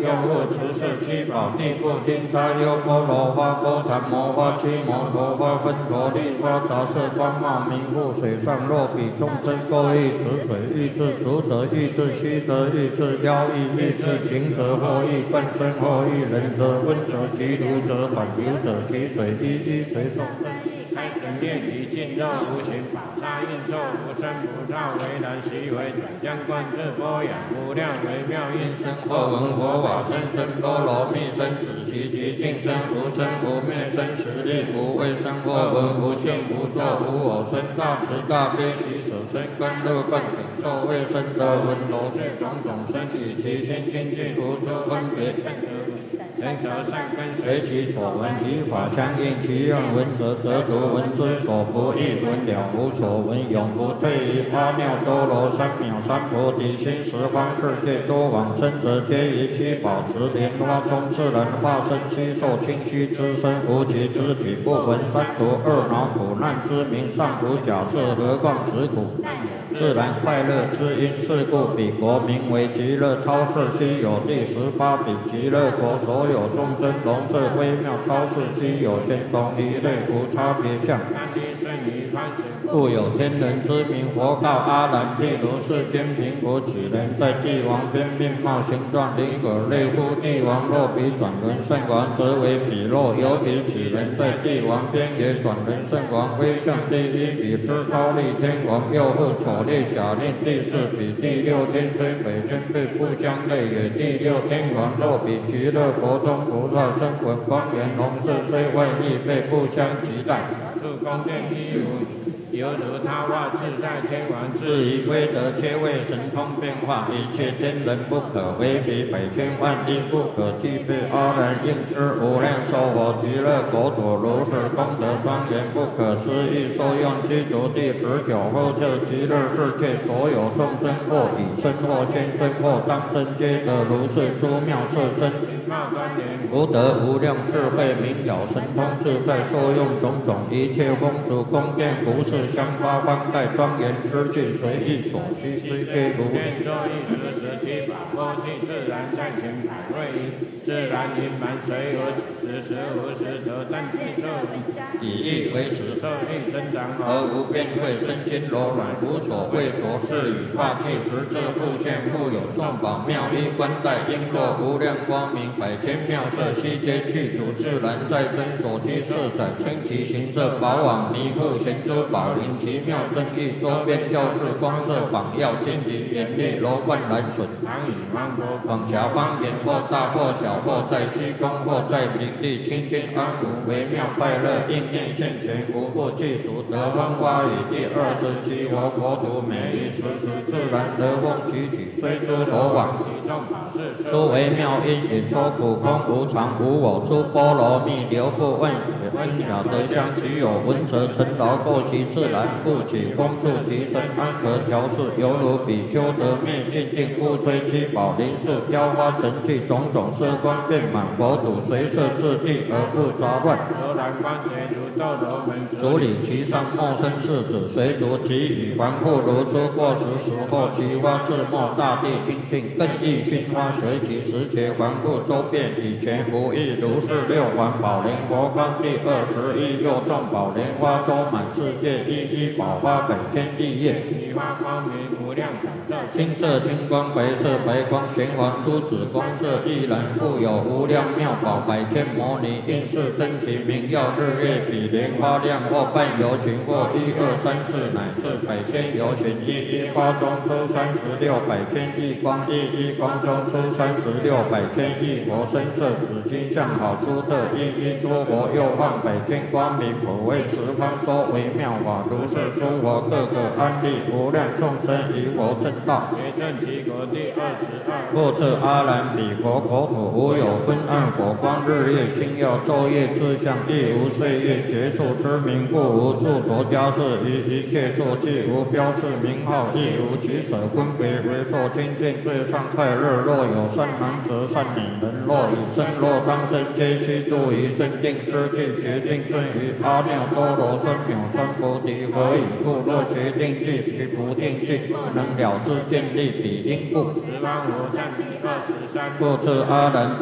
又复持世七宝，地不金沙优波罗花波檀摩花七摩陀花分陀利花杂色光茂明覆水上若比众生各欲此水，欲至足者欲至虚则欲至腰欲欲至情者或欲半身或欲人者温者其如者反流者其水一随众生开神念体尽肉无形法沙应作无生不造为然习为转将观自波养无量微妙应身或闻佛法身身波罗蜜身子其极尽身无生无灭身实力无畏生或闻无性无作无我身大慈大悲喜舍身观乐观顶受卫生得闻罗是种种身与其心清净无诸分别圣者神者善根随其所闻以法相应其愿闻者则读闻之所不异闻了无所闻永不退于阿耨多罗三藐三菩提心十方世界诸往生者皆以其宝持莲花中自然化身悉受清虚之身无其肢体不闻三毒二恼苦难之名尚无假设何况实苦自然快乐之因是故彼国名为极乐超世悉有第18比极乐国所有众生龙色微妙超世悉有见同一类无差别相故有天人之名佛告阿难譬如世间贫苦几人在帝王边面貌形状灵可类乎帝王若比转轮圣王则为彼若有比几人在帝王边也转轮圣王威向第一比之高丽天王又复丑烈假令第4比第6天虽北宣对不相类也第6天王若比极乐国中菩萨生闻光源龙色虽外亦被不相及待是宫殿一如犹如他化自在天王至于威德皆为神通变化一切天人不可为比百千万亿不可计备阿难应知无量寿佛极乐国土如是功德庄严不可思议受用具足第19后设极乐世界所有众生或以身或现身或当真皆得如是诸妙色身福德无量智慧明了神通自在受用种种一切公主宫殿服饰香花方盖庄严之具随意所需虽皆如愿作一时时七宝波气自然在前百位自然盈满随有时无时得但具色以意为实色力增长而无边慧身心柔软无所畏着是与化气实质复现复有众宝妙衣冠带璎珞无量光明百千妙色悉皆具足自然在身所居四载称其形色宝网弥覆贤珠宝林奇妙正义周边教室光色榜耀荆棘严厉楼观蓝笋唐以芒果广狭方言或大或小或在虚空或在平地清净安稳微妙快乐应念现前无不具足得风花雨第27佛国土每一时自然得风其体虽诸罗网其众法事诸微妙因也说苦空无常无我诸波罗蜜流布万劫恩雅德相其有闻者成劳过其自然故起风速其身安和调适犹如比丘得灭尽定故吹七宝林树飘花成器种种色光遍满佛土随设自地而不杂乱柔然观觉如斗罗门主理其上莫生世子随逐其语凡复如出过时或其花自没大地清净更易熏花随其时节凡复周遍以前无异如是六环宝莲佛光第21又众宝莲花周满世界一宝花百千亿叶其花光明无量彩色青色青光白色白光玄黄珠子光色亦然复有无量妙宝百千摩尼应是真其名耀日月比莲花亮或半游巡或1、2、3、4乃至百千游巡一花中出36百千亿光一光中出36百千亿佛身色紫金相好出特一诸佛又放百千光明普为十方说微妙法如是诸佛各个安立无量众生于佛正道结正其国第22复次阿难彼佛国土无有昏暗火光日月星耀昼夜之相亦无岁月结束之名故无著着家事于一切作具无标示名号亦无取舍分别为受清净最上快乐若有善男子善女人若以身若当身皆须住于真定之地决定顺于阿耨多罗三藐三菩提，何以故？若学定句，其不定句，不能了知见力，彼因故。十方无上第23。故知阿难。